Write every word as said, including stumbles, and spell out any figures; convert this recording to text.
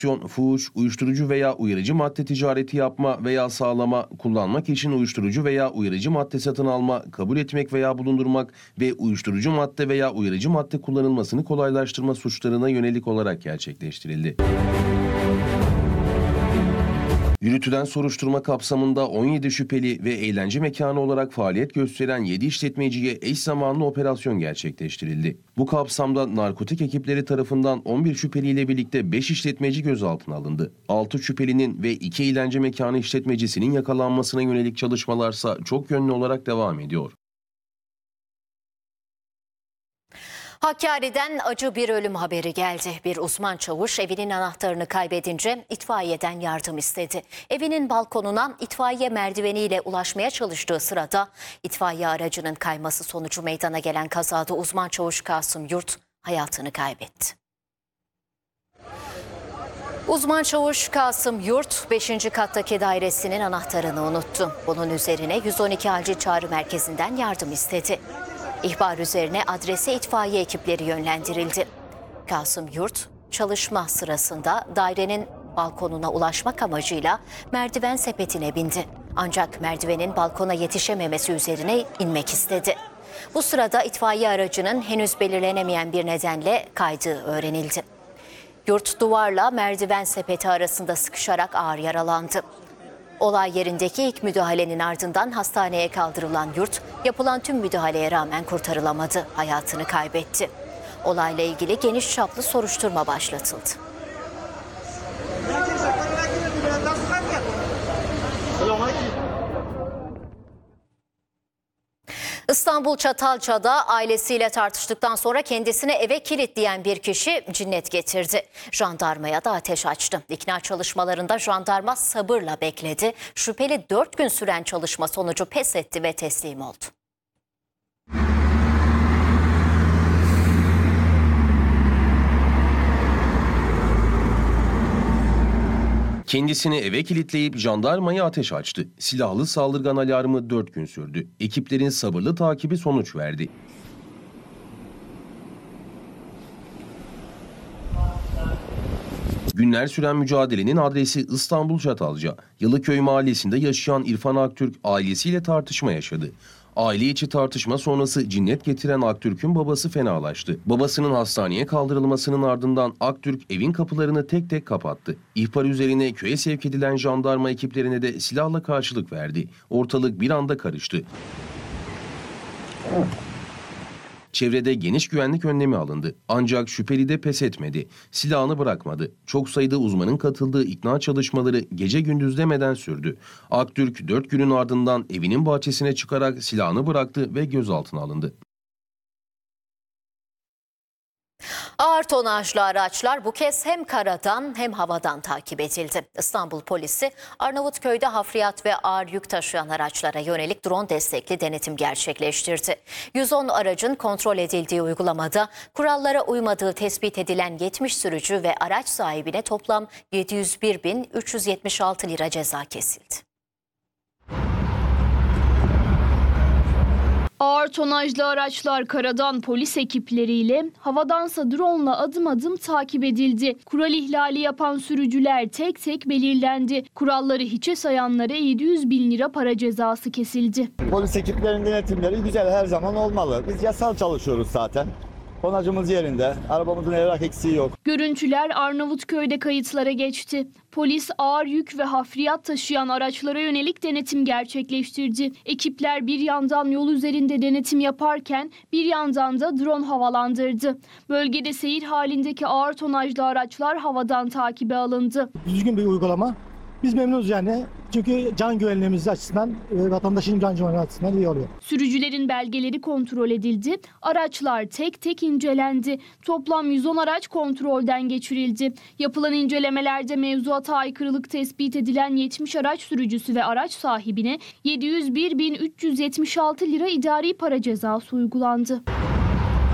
fuhuş, uyuşturucu veya uyarıcı madde ticareti yapma veya sağlama, kullanmak için uyuşturucu veya uyarıcı madde satın alma, kabul etmek veya bulundurmak ve uyuşturucu madde veya uyarıcı madde kullanılmasını kolaylaştırma suçlarına yönelik olarak gerçekleştirildi. Yürütülen soruşturma kapsamında on yedi şüpheli ve eğlence mekanı olarak faaliyet gösteren yedi işletmeciye eş zamanlı operasyon gerçekleştirildi. Bu kapsamda narkotik ekipleri tarafından on bir şüpheliyle birlikte beş işletmeci gözaltına alındı. altı şüphelinin ve iki eğlence mekanı işletmecisinin yakalanmasına yönelik çalışmalarsa çok yönlü olarak devam ediyor. Hakkari'den acı bir ölüm haberi geldi. Bir uzman çavuş evinin anahtarını kaybedince itfaiyeden yardım istedi. Evinin balkonuna itfaiye merdiveniyle ulaşmaya çalıştığı sırada itfaiye aracının kayması sonucu meydana gelen kazada uzman çavuş Kasım Yurt hayatını kaybetti. Uzman çavuş Kasım Yurt beşinci kattaki dairesinin anahtarını unuttu. Bunun üzerine yüz on iki acil çağrı merkezinden yardım istedi. İhbar üzerine adrese itfaiye ekipleri yönlendirildi. Kasım Yurt çalışma sırasında dairenin balkonuna ulaşmak amacıyla merdiven sepetine bindi. Ancak merdivenin balkona yetişememesi üzerine inmek istedi. Bu sırada itfaiye aracının henüz belirlenemeyen bir nedenle kaydığı öğrenildi. Yurt duvarla merdiven sepeti arasında sıkışarak ağır yaralandı. Olay yerindeki ilk müdahalenin ardından hastaneye kaldırılan Yurt, yapılan tüm müdahaleye rağmen kurtarılamadı, hayatını kaybetti. Olayla ilgili geniş çaplı soruşturma başlatıldı. İstanbul Çatalca'da ailesiyle tartıştıktan sonra kendisini eve kilitleyen bir kişi cinnet getirdi. Jandarmaya da ateş açtı. İkna çalışmalarında jandarma sabırla bekledi. Şüpheli dört gün süren çalışma sonucu pes etti ve teslim oldu. Kendisini eve kilitleyip jandarmaya ateş açtı. Silahlı saldırgan alarmı dört gün sürdü. Ekiplerin sabırlı takibi sonuç verdi. Günler süren mücadelenin adresi İstanbul Çatalca. Yalıköy mahallesinde yaşayan İrfan Aktürk ailesiyle tartışma yaşadı. Aile içi tartışma sonrası cinnet getiren Aktürk'ün babası fenalaştı. Babasının hastaneye kaldırılmasının ardından Aktürk evin kapılarını tek tek kapattı. İhbar üzerine köye sevk edilen jandarma ekiplerine de silahla karşılık verdi. Ortalık bir anda karıştı. Çevrede geniş güvenlik önlemi alındı. Ancak şüpheli de pes etmedi. Silahını bırakmadı. Çok sayıda uzmanın katıldığı ikna çalışmaları gece gündüz demeden sürdü. Aktürk dört günün ardından evinin bahçesine çıkarak silahını bıraktı ve gözaltına alındı. Ağır tonajlı araçlar bu kez hem karadan hem havadan takip edildi. İstanbul polisi Arnavutköy'de hafriyat ve ağır yük taşıyan araçlara yönelik drone destekli denetim gerçekleştirdi. yüz on aracın kontrol edildiği uygulamada kurallara uymadığı tespit edilen yetmiş sürücü ve araç sahibine toplam yedi yüz bir bin üç yüz yetmiş altı lira ceza kesildi. Ağır tonajlı araçlar karadan polis ekipleriyle, havadansa drone'la adım adım takip edildi. Kural ihlali yapan sürücüler tek tek belirlendi. Kuralları hiçe sayanlara yedi yüz bin lira para cezası kesildi. Polis ekiplerinin denetimleri güzel, her zaman olmalı. Biz yasal çalışıyoruz zaten. Tonajımız yerinde, arabamızın evrak eksiği yok. Görüntüler Arnavutköy'de kayıtlara geçti. Polis ağır yük ve hafriyat taşıyan araçlara yönelik denetim gerçekleştirdi. Ekipler bir yandan yol üzerinde denetim yaparken bir yandan da drone havalandırdı. Bölgede seyir halindeki ağır tonajlı araçlar havadan takibe alındı. Düzgün bir uygulama. Biz memnunuz yani. Çünkü can güvenliğimiz açısından, vatandaşın can güvenliği açısından iyi oluyor. Sürücülerin belgeleri kontrol edildi. Araçlar tek tek incelendi. Toplam yüz on araç kontrolden geçirildi. Yapılan incelemelerde mevzuata aykırılık tespit edilen yetmiş araç sürücüsü ve araç sahibine yedi yüz bir bin üç yüz yetmiş altı lira idari para cezası uygulandı.